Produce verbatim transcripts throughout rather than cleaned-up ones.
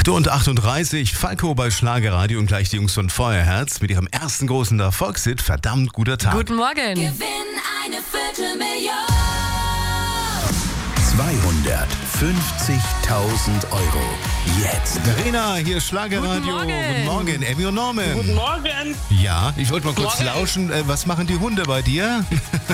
acht Uhr achtunddreißig, Falco bei Schlagerradio und gleich die Jungs von Feuerherz mit ihrem ersten großen Erfolgshit, verdammt guter Tag. Guten Morgen. Gewinn eine Viertelmillion. zweihundertfünfzigtausend Euro. Jetzt. Verena, hier ist Schlagerradio. Guten Morgen. Guten Morgen, Emmy und Norman. Guten Morgen. Ja, ich wollte mal kurz Morgen. lauschen. Äh, was machen die Hunde bei dir?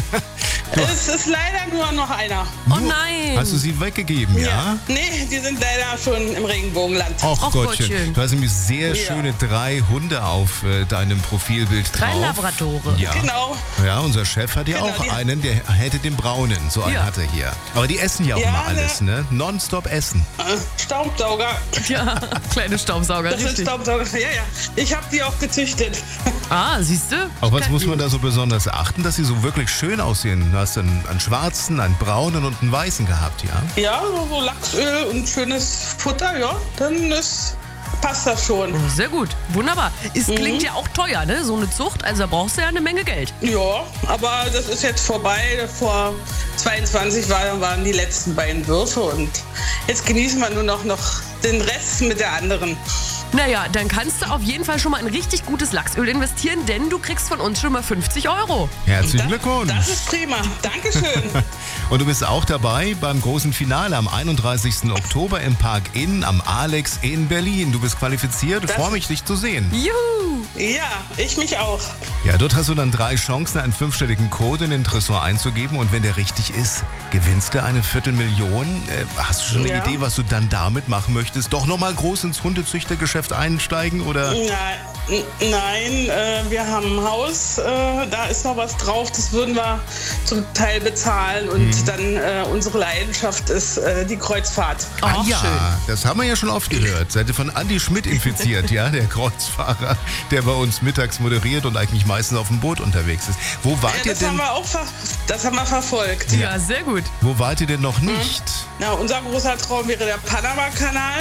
Es ist leider nur noch einer. Oh nein. Hast du sie weggegeben, ja? Nee, die sind leider schon im Regenbogenland. Och Och Gottchen. Gottchen. Du hast nämlich sehr Ja. schöne drei Hunde auf äh, deinem Profilbild Drei drauf. Labradore. Ja. Genau. Ja, unser Chef hat ja Genau, auch die- einen, der hätte den braunen. So einen Ja. hat er hier. Aber die essen ja auch Ja, immer alles, ne? Nonstop essen. Äh, Staubsauger. Ja, kleine Staubsauger, Das sind richtig. Staubsauger. Ja, ja. Ich habe die auch gezüchtet. Ah, siehst du? Auf was muss man da so besonders achten, dass sie so wirklich schön aussehen? Du hast einen, einen schwarzen, einen braunen und einen weißen gehabt, ja? Ja, so, so Lachsöl und schönes Futter, ja. Dann ist, passt das schon. Sehr gut, wunderbar. Es klingt ja auch teuer, ne? So eine Zucht, also da brauchst du ja eine Menge Geld. Ja, aber das ist jetzt vorbei. Vor zweiundzwanzig war, waren die letzten beiden Würfe und jetzt genießen wir nur noch, noch den Rest mit der anderen. Naja, dann kannst du auf jeden Fall schon mal in richtig gutes Lachsöl investieren, denn du kriegst von uns schon mal fünfzig Euro. Herzlichen Das, Glückwunsch. das ist prima. Dankeschön. Und du bist auch dabei beim großen Finale am einunddreißigsten Oktober im Park Inn am Alex in Berlin. Du bist qualifiziert. Ich Das- freue mich, dich zu sehen. Juhu! Ja, ich mich auch. Ja, dort hast du dann drei Chancen, einen fünfstelligen Code in den Tresor einzugeben. Und wenn der richtig ist, gewinnst du eine Viertelmillion. Äh, hast du schon eine Ja. Idee, was du dann damit machen möchtest? Doch nochmal groß ins Hundezüchtergeschäft einsteigen? Oder? Nein, n- nein äh, wir haben ein Haus, äh, da ist noch was drauf, das würden wir zum Teil bezahlen. Und Mhm. dann äh, unsere Leidenschaft ist äh, die Kreuzfahrt. Ah Ach, ja, schön. das haben wir ja schon oft gehört. Seid ihr von Andi Schmidt infiziert, ja, der Kreuzfahrer, der bei uns mittags moderiert und eigentlich meistens auf dem Boot unterwegs ist. Wo wart Ja, ihr das haben denn? wir auch ver das haben wir verfolgt. Ja, sehr gut. Wo wart ihr denn noch nicht? Na, unser großer Traum wäre der Panama-Kanal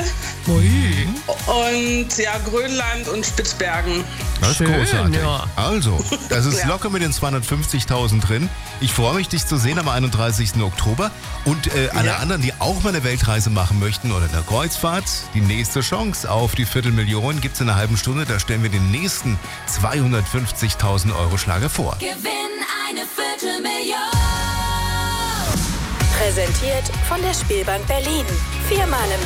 und ja, Grönland und Spitzbergen. Das ist Schön, großartig. ja. Also, das ist Ja. locker mit den zweihundertfünfzigtausend drin. Ich freue mich, dich zu sehen am einunddreißigsten Oktober. Und äh, alle Ja. anderen, die auch mal eine Weltreise machen möchten oder eine Kreuzfahrt, die nächste Chance auf die Viertelmillion gibt es in einer halben Stunde. Da stellen wir den nächsten zweihundertfünfzigtausend Euro Schlager vor. Gewinn eine Viertelmillion. Präsentiert von der Spielbank Berlin. Viermal im